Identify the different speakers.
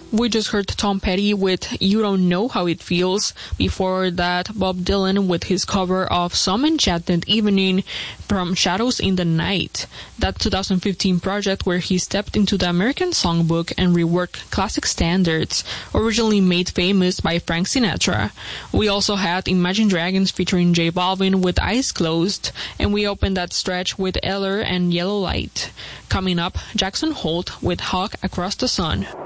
Speaker 1: We just heard Tom Petty with You Don't Know How It Feels. Before that, Bob Dylan with his cover of Some Enchanted Evening from Shadows in the Night. That 2015 project where he stepped into the American Songbook and reworked classic standards, originally made famous by Frank Sinatra. We also had Imagine Dragons featuring J Balvin with Eyes Closed, and we opened that stretch with Eller and Yellow Light. Coming up, Jackson Holt with Hawk Across the Sun.